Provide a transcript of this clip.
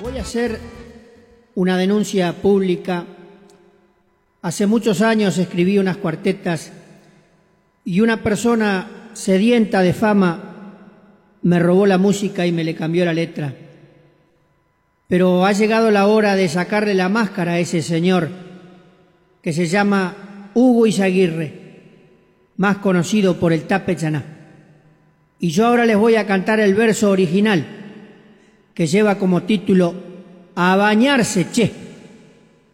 Voy a hacer una denuncia pública. Hace muchos años escribí unas cuartetas y una persona sedienta de fama me robó la música y me le cambió la letra. Pero ha llegado la hora de sacarle la máscara a ese señor que se llama Hugo Izaguirre, más conocido por el Tape Chaná. Y yo ahora les voy a cantar el verso original, que lleva como título A bañarse, che.